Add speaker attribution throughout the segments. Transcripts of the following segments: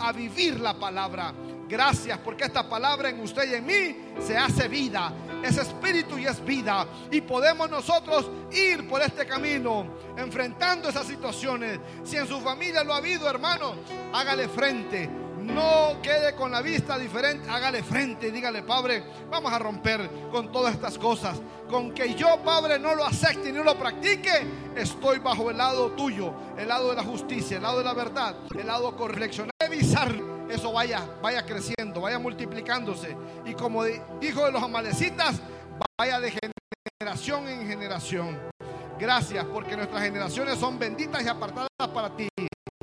Speaker 1: a vivir la palabra. Gracias porque esta palabra en usted y en mí se hace vida, es espíritu y es vida, y podemos nosotros ir por este camino enfrentando esas situaciones. Si en su familia lo ha habido, hermano, hágale frente. No quede con la vista diferente, hágale frente y dígale: Padre, vamos a romper con todas estas cosas. Con que yo, Padre, no lo acepte y no lo practique, estoy bajo el lado tuyo, el lado de la justicia, el lado de la verdad, el lado correccionar, revisar. Eso vaya creciendo, vaya multiplicándose. Y como dijo de los amalecitas, vaya de generación en generación. Gracias porque nuestras generaciones son benditas y apartadas para ti.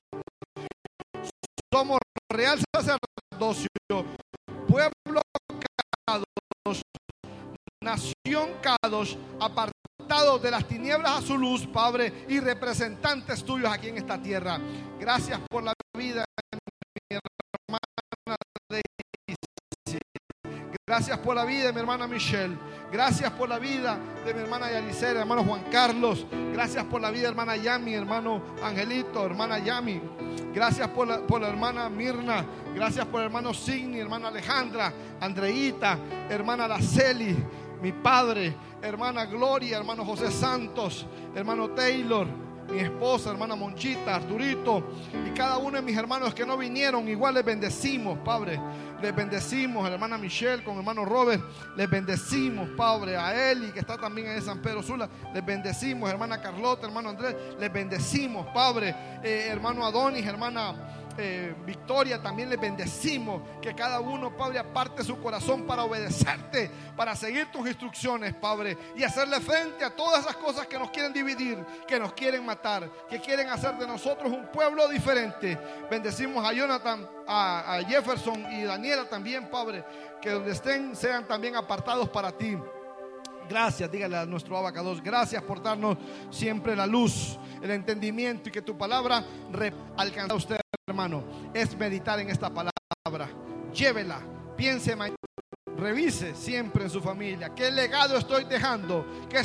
Speaker 1: Somos real sacerdocio, pueblo Kadosh, nación Kadosh, apartados de las tinieblas a su luz, Padre, y representantes tuyos aquí en esta tierra. Gracias por la vida de mi hermana Daisy. Gracias por la vida de mi hermana Michelle. Gracias por la vida de mi hermana Yalicera, hermano Juan Carlos. Gracias por la vida de hermana Yami, hermano Angelito, hermana Yami. Gracias por la hermana Mirna. Gracias por el hermano Signi, hermana Alejandra, Andreita, hermana Araceli, mi padre, hermana Gloria, hermano José Santos, hermano Taylor, mi esposa, hermana Monchita, Arturito, y cada uno de mis hermanos que no vinieron. Igual les bendecimos, Padre. Les bendecimos a la hermana Michelle con el hermano Robert. Les bendecimos, Padre, a Eli, que está también en San Pedro Sula. Les bendecimos, hermana Carlota, hermano Andrés. Les bendecimos, Padre, hermano Adonis, hermana Victoria, también les bendecimos. Que cada uno, Padre, aparte su corazón para obedecerte, para seguir tus instrucciones, Padre, y hacerle frente a todas esas cosas que nos quieren dividir, que nos quieren matar, que quieren hacer de nosotros un pueblo diferente. Bendecimos a Jonathan, a Jefferson y Daniela también, Padre, que donde estén sean también apartados para ti. Gracias, dígale a nuestro abacados, gracias por darnos siempre la luz, el entendimiento, y que tu palabra alcance a usted, hermano. Es meditar en esta palabra, llévela, piense, revise siempre en su familia. ¿Qué legado estoy dejando? ¿Qué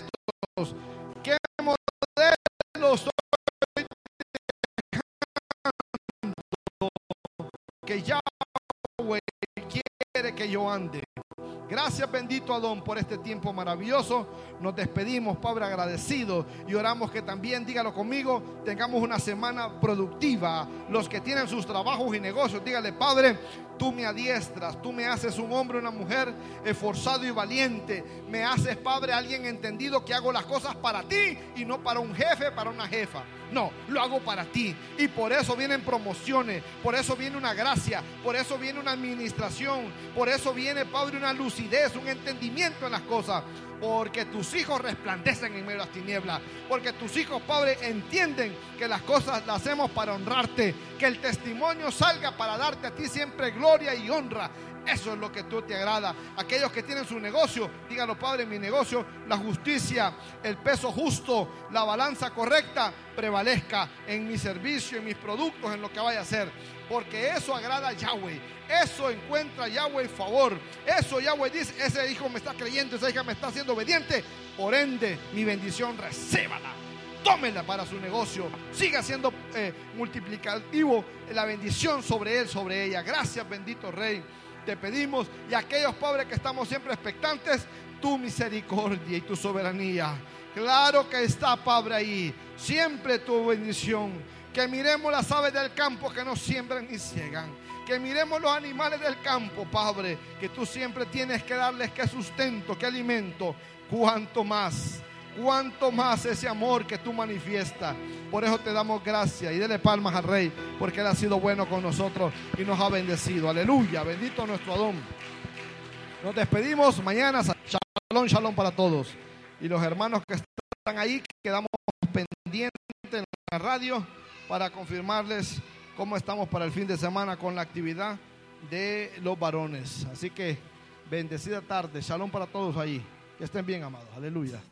Speaker 1: modelo estoy dejando? Que Yahweh quiere que yo ande. Gracias, bendito Adón, por este tiempo maravilloso. Nos despedimos, Padre, agradecidos, y oramos que también, dígalo conmigo, tengamos una semana productiva. Los que tienen sus trabajos y negocios, dígale: Padre, tú me adiestras, tú me haces un hombre, una mujer esforzado y valiente. Me haces, Padre, alguien entendido, que hago las cosas para ti y no para un jefe, para una jefa. No, lo hago para ti. Y por eso vienen promociones, por eso viene una gracia, por eso viene una administración, por eso viene, Padre, una lucidez, un entendimiento en las cosas. Porque tus hijos resplandecen en medio de las tinieblas. Porque tus hijos, Padre, entienden que las cosas las hacemos para honrarte. Que el testimonio salga para darte a ti siempre gloria y honra. Eso es lo que tú te agrada. Aquellos que tienen su negocio, díganlo: Padre, en mi negocio la justicia, el peso justo, la balanza correcta prevalezca en mi servicio, en mis productos, en lo que vaya a hacer. Porque eso agrada a Yahweh. Eso encuentra Yahweh favor. Eso Yahweh dice: ese hijo me está creyendo, esa hija me está siendo obediente. Por ende, mi bendición, recébala. Tómela para su negocio. Siga siendo multiplicativo la bendición sobre él, sobre ella. Gracias, bendito Rey. Te pedimos, y aquellos, Padre, que estamos siempre expectantes, tu misericordia y tu soberanía. Claro que está, Padre, ahí. Siempre tu bendición. Que miremos las aves del campo que no siembran ni ciegan. Que miremos los animales del campo, Padre, que tú siempre tienes que darles que sustento, que alimento. Cuánto más ese amor que tú manifiestas. Por eso te damos gracias, y dele palmas al Rey, porque Él ha sido bueno con nosotros y nos ha bendecido. Aleluya, bendito nuestro Adón. Nos despedimos mañana. Shalom, shalom para todos. Y los hermanos que están ahí, quedamos pendientes en la radio para confirmarles cómo estamos para el fin de semana con la actividad de los varones. Así que bendecida tarde. Shalom para todos ahí. Que estén bien, amados. Aleluya.